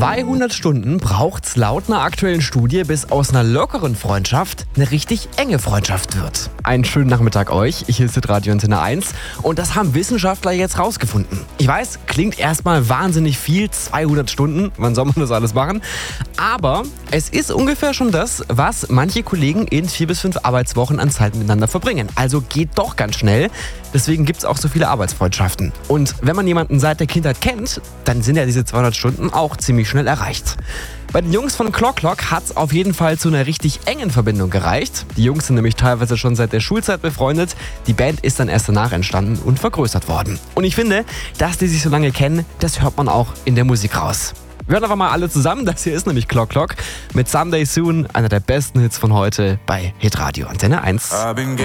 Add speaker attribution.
Speaker 1: 200 Stunden braucht's laut einer aktuellen Studie, bis aus einer lockeren Freundschaft eine richtig enge Freundschaft wird. Einen schönen Nachmittag euch, hier ist Radio Antenne 1 und das haben Wissenschaftler jetzt rausgefunden. Ich weiß, klingt erstmal wahnsinnig viel, 200 Stunden, wann soll man das alles machen? Aber es ist ungefähr schon das, was manche Kollegen in 4 bis 5 Arbeitswochen an Zeit miteinander verbringen. Also geht doch ganz schnell, deswegen gibt's auch so viele Arbeitsfreundschaften. Und wenn man jemanden seit der Kindheit kennt, dann sind ja diese 200 Stunden auch ziemlich schnell erreicht. Bei den Jungs von Clock Clock hat es auf jeden Fall zu einer richtig engen Verbindung gereicht. Die Jungs sind nämlich teilweise schon seit der Schulzeit befreundet. Die Band ist dann erst danach entstanden und vergrößert worden. Und ich finde, dass die sich so lange kennen, das hört man auch in der Musik raus. Wir hören einfach mal alle zusammen. Das hier ist nämlich Clock Clock mit Someday Soon, einer der besten Hits von heute bei Hitradio Antenne 1.